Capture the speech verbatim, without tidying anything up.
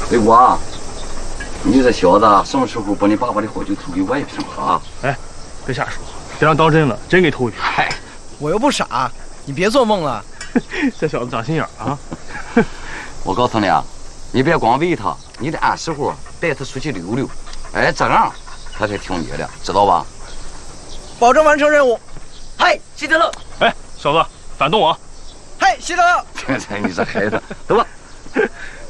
伟国，你这小子什么时候把你爸爸的好酒偷给我一瓶啊？ 哎，别瞎说，别让当真了，真给偷一瓶。 嗨， 我又不傻，你别做梦了。 这小子长心眼啊！ 我告诉你啊，你别光喂他，你得按时候带他出去溜溜，哎，这样他才听你的，知道吧？ 保证完成任务。嗨，希特勒！ 哎，小子，反动我！ 嗨，希特勒！ 天才，你这孩子，走吧。